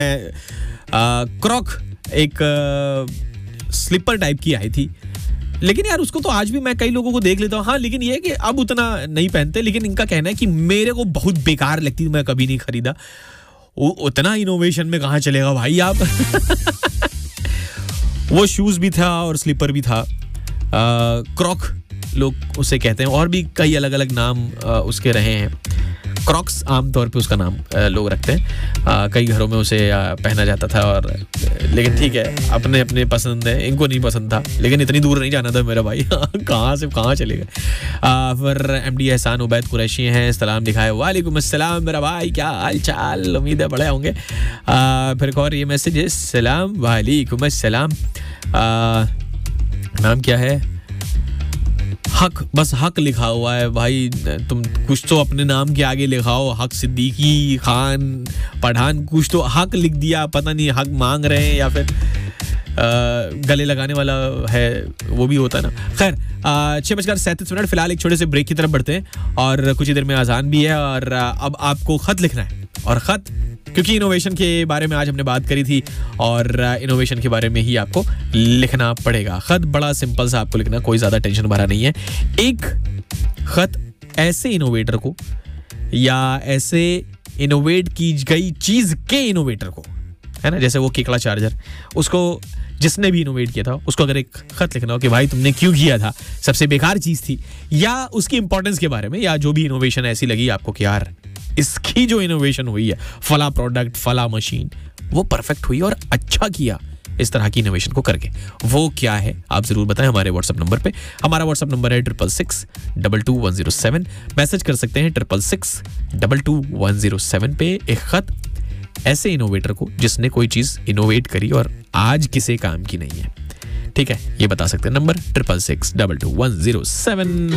क्रॉक एक slipper type की आई थी, लेकिन यार उसको तो आज भी मैं कई लोगों को देख लेता हूँ। हाँ, लेकिन ये है कि अब उतना नहीं पहनते, लेकिन इनका कहना है कि मेरे को बहुत बेकार लगती, मैं कभी नहीं खरीदा। उतना इनोवेशन में कहाँ चलेगा भाई आप। वो शूज भी था और स्लीपर भी था, क्रॉक लोग उसे कहते हैं, और भी कई अलग अलग नाम उसके रहे हैं। क्रॉक्स आमतौर पे उसका नाम लोग रखते हैं। कई घरों में उसे पहना जाता था, और लेकिन ठीक है, अपने अपने पसंद है। इनको नहीं पसंद था, लेकिन इतनी दूर नहीं जाना था मेरा भाई। कहाँ से कहाँ चले गए। फिर एमडी एहसान उबैद कुरैशी हैं, सलाम लिखा है, वालेकुम अस्सलाम मेरा भाई, क्या हाल चाल, उम्मीद है बड़े होंगे। फिर एक और ये मैसेज है, सलाम वालेकुम अस्सलाम, नाम क्या है, हक, बस हक लिखा हुआ है भाई। तुम कुछ तो अपने नाम के आगे लिखाओ, हक सिद्दीकी खान पठान, कुछ तो हक लिख दिया, पता नहीं हक मांग रहे हैं या फिर गले लगाने वाला है, वो भी होता है ना। खैर 6:37 फिलहाल एक छोटे से ब्रेक की तरफ बढ़ते हैं, और कुछ ही देर में अजान भी है, और अब आपको खत लिखना है। और खत, क्योंकि इनोवेशन के बारे में आज हमने बात करी थी, और इनोवेशन के बारे में ही आपको लिखना पड़ेगा। खत बड़ा सिंपल सा आपको लिखना, कोई ज्यादा टेंशन भरा नहीं है। एक खत ऐसे इनोवेटर को, या ऐसे इनोवेट की गई चीज के इनोवेटर को, है ना, जैसे वो केकड़ा चार्जर, उसको जिसने भी इनोवेट किया था उसको अगर एक खत लिखना हो कि भाई तुमने क्यों किया था, सबसे बेकार चीज थी, या उसकी इंपॉर्टेंस के बारे में, या जो भी इनोवेशन ऐसी लगी आपको कि यार इसकी जो इनोवेशन हुई है, फला प्रोडक्ट फला मशीन, वो परफेक्ट हुई और अच्छा किया इस तरह की इनोवेशन को करके, वो क्या है आप जरूर बताएं हमारे व्हाट्सएप नंबर पे। हमारा व्हाट्सएप नंबर है 666-22107। मैसेज कर सकते हैं 666-22107 पे एक खत ऐसे इनोवेटर को जिसने कोई चीज इनोवेट करी और आज किसी काम की नहीं है। ठीक है, ये बता सकते हैं नंबर 666-22107।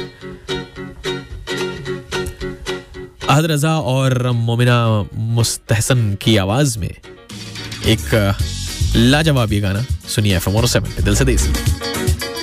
अहद रजा और मोमिना मुस्तहसन की आवाज में एक लाजवाब ये गाना सुनिए FM 107 पे, दिल से देसी।